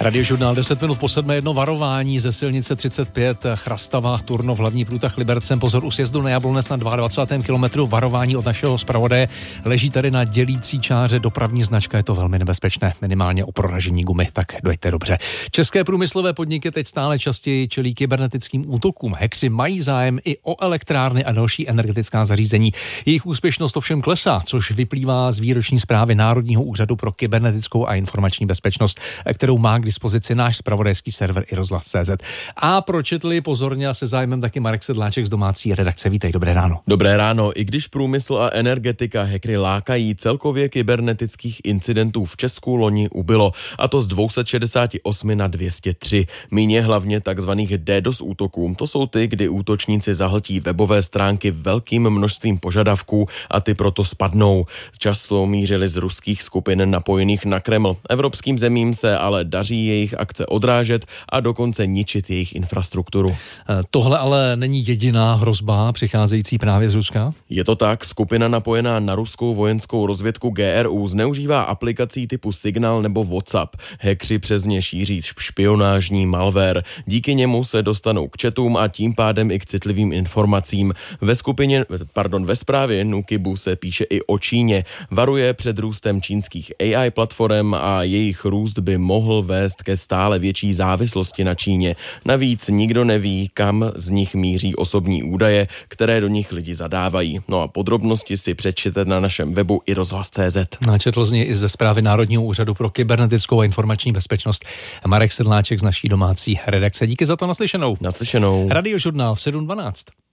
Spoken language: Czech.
Radiožurnál 10 minut po 7:01 varování ze silnice 35 Chrastava, Turnov, hlavní průtah Libercem. Pozor u sjezdu na Jablonec na 22. kilometru. Varování od našeho zpravodaje. Leží tady na dělící čáře dopravní značka. Je to velmi nebezpečné, minimálně o proražení gumy, tak dojďte dobře. České průmyslové podniky teď stále častěji čelí kybernetickým útokům. Hackři mají zájem i o elektrárny a další energetická zařízení. Jejich úspěšnost ovšem klesá, což vyplývá z výroční zprávy Národního úřadu pro kybernetickou a informační bezpečnost, kterou má k dispozici náš zpravodajský server iRozhlas.cz. A pročetli pozorně a se zájmem taky Marek Sedláček z domácí redakce. Vítej, dobré ráno. Dobré ráno. I když průmysl a energetika hackry lákají, celkově kybernetických incidentů v Česku loni ubylo, a to z 268 na 203. Míně hlavně takzvaných DDoS útoků. To jsou ty, kdy útočníci zahltí webové stránky velkým množstvím požadavků a ty proto spadnou. Často mířili z ruských skupin napojených na Kreml. Evropským zemím se ale daří jejich akce odrážet a dokonce ničit jejich infrastrukturu. Tohle ale není jediná hrozba přicházející právě z Ruska? Je to tak, skupina napojená na ruskou vojenskou rozvědku GRU zneužívá aplikací typu Signal nebo WhatsApp. Hackři přes ně šíří špionážní malware. Díky němu se dostanou k chatům a tím pádem i k citlivým informacím. Ve zprávě Nukibu se píše i o Číně. Varuje před růstem čínských AI platform a jejich růst by mohl vést ke stále větší závislosti na Číně. Navíc nikdo neví, kam z nich míří osobní údaje, které do nich lidi zadávají. No a podrobnosti si přečtěte na našem webu iRozhlas.cz. Načetl z něj i ze zprávy Národního úřadu pro kybernetickou a informační bezpečnost Marek Sedláček z naší domácí redakce. Díky za to, naslyšenou. Naslyšenou. Radiožurnál v 7:12.